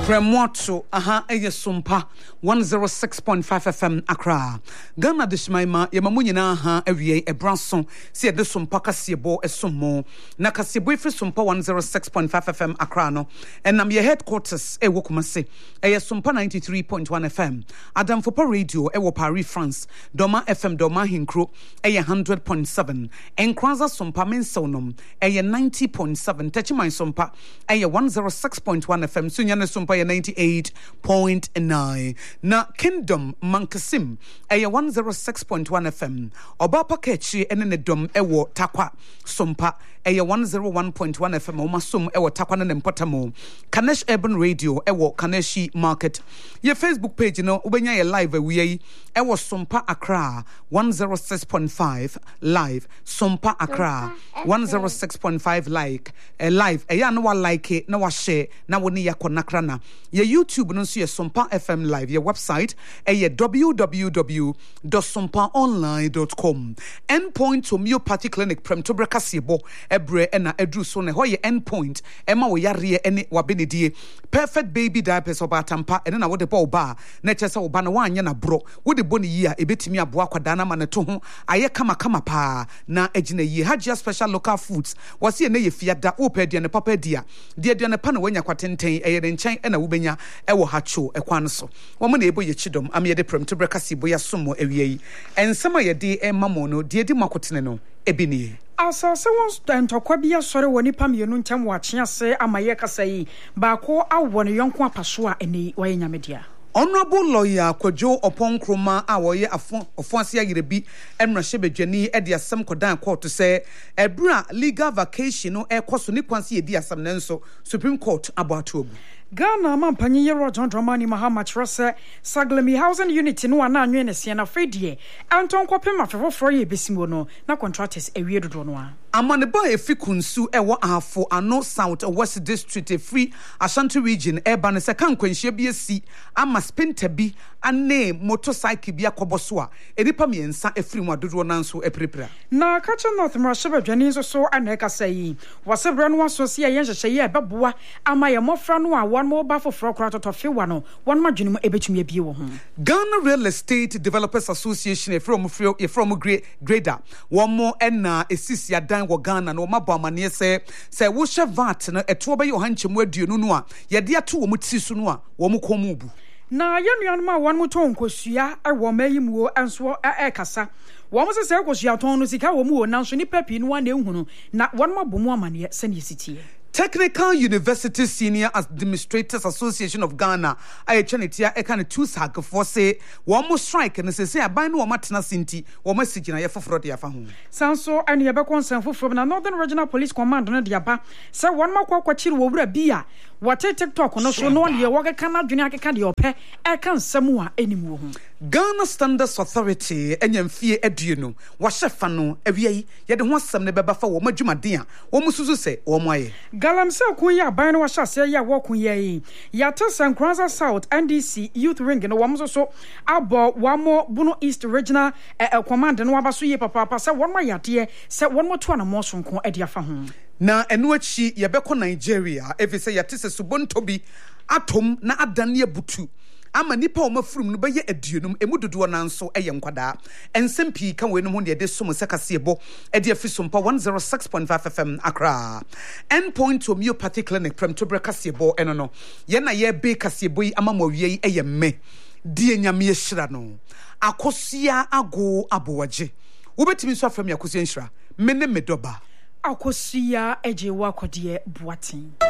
Premwato, eye sumpa 106.5 FM Accra. Ghana dishmaima yamamunyi na ewie ebranson si de sumpa kasiebo esomo. Na kasiebo ifri sumpa 106.5 FM Accra no. Enam ye headquarters ewo Kumase. Eye sumpa 93.1 FM. Adam Fopa Radio ewo Paris France. Doma FM Doma Hinkro eye 100.7. Enkranza sumpa mensonom eye 90.7. Techiman sumpa eye 106.1 FM. Sunyane sumpa 98.9. Na Kingdom Mankasim aya 106.1 FM. Obapa Kechi ene dom ewo takwa sompa aya 101.1 FM. Omasum ewo takwa ne mpotamo. Kanesh Urban Radio ewo Kaneshi Market. Ye Facebook page no ubenya ye live we ewo sompa Accra 106.5 live sompa Accra 106.5 live eya no wa like na wa share na woni yakonakra na ye YouTube no so ye Sompa FM live ye website ye www.sompaonline.com endpoint homeopathy clinic Premtobre Kasiebo ebre na edru so ne ho ye endpoint ema wo yare ene wabenedie perfect baby diapers obatampa ene na wo de ball ba na chese wo ba na wanya na bro wo de boni yi a ebetimi aboa kwada na ma ne to ho aye kama pa na agina yi Hajia special local foods wasi ene ye fiada wo pa dia ne papa dia de aduane pa na wanya kwatenten eye de nchen ena wo benya ewo hacho ekwan so wo mo na ebo ye chidom am ye de Premtobre Kasiebo ya somo ewie yi ensema ye de emamo no de di makotene no ebini asase won ntokwa bia sore woni pam ye no ntem wa chiase amaye kasa yi ba ko awo ne yonko apaso a eni wa nyamedia Honorable lawyer Kwadwo Oponkroma a woye afonse ayerebi emrahye bedwani e de asem kodan court say ebra legal vacation no ekoso ni kwanse ye di asem nenso Supreme Court aboato ogu Ghana mampanyi yero John Dramani Mahama Trose Saglemi Housing Unit no ana anwe ne se na fredie anton kopem afefoforo ye besimo no na contractors ewie dodo no a amane ba efi kunsu ewo afo ano South West District free Ashanti region eba ne se kan kwanhia bi esi ama spinter bi ane motorcycle bi akoboso a enipa miensa efiri mu adodo nanso eprepra na kacha North Marshaba dwani so aneka sayi wasebra no asosi ye nhyehyɛ ye beboa ama ye mofra no a one more ba for kra totofe wa no one madwene mu ebetumi abie wo ho Ghana Real Estate Developers Association from Grader one more na esisi adan wo Ghana no mabo amane se wo hye VAT no eto be yo hanchemu aduonu no a ye de ato wo mutisi so no a wo mkomu bu na yenuanu ma won muto nkosua ewo mayimuo enso ekasa wo mo se ekosua ton no sika wo mu o nanso ni papi no na ehunu na won mabomu amane se ne sitie Technical University Senior Administrators Association of Ghana ayechanitia ekane two sag for say one more strike and say aban no matena sinti wo masigina ye foforo de afa ho sanso ane ye be concern foforo na Northern Regional Police Command no de aba say one makwa kwachiri wo wura bia what TikTok no so no ye wo keka na dwene akeka de ope eka nsemu a enimu ho Ghana Standards Authority enyamfie aduenu wa shefa no awie ye de ho asem ne beba fa wo madwumaden a wo mususu se wo moaye Galamse kuya aban no wahyase ya wo kun ye ya to Sankranza South NDC Youth Ring no wo so abo wamo Bono East Regional Command no wabaso ye papa se won ma yade se won mo to na mo sonko ade afa ho na enu achi ye beko Nigeria efise yate se subonto bi atom na adane abutu ama nipa o mafurum no beye aduonum emu dodo nanso eye nkwada ensem pii ka wenum ho de de som sekasebo e de afi sompa 106.5 FM Accra endpoint homeopathy clinic Premtobre Kasiebo eno no ye na ye be Kasiebo yi ama mawie eye me die nyame ehira no akosia ago abowaje wobetimi so afam yakosia nhira me ne medoba akosia eje wa kode buaten